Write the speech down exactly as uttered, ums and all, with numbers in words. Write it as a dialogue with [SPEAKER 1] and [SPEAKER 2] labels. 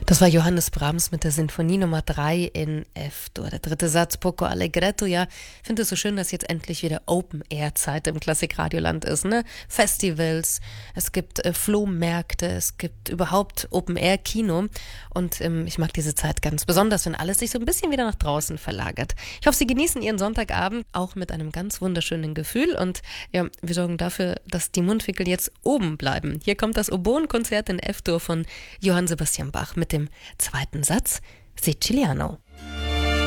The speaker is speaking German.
[SPEAKER 1] Das war Johannes Brahms mit der Sinfonie Nummer drei in F-Dur. Der dritte Satz, Poco Allegretto. Ja, ich finde es so schön, dass jetzt endlich wieder Open-Air-Zeit im Klassikradioland ist, ne? Festivals, es gibt äh, Flohmärkte, es gibt überhaupt Open-Air-Kino. Und ähm, ich mag diese Zeit ganz besonders, wenn alles sich so ein bisschen wieder nach draußen verlagert. Ich hoffe, Sie genießen Ihren Sonntagabend auch mit einem ganz wunderschönen Gefühl. Und ja, wir sorgen dafür, dass die Mundwinkel jetzt oben bleiben. Hier kommt das Oboenkonzert in F-Dur von Johann Sebastian Bach mit dem zweiten Satz Siciliano.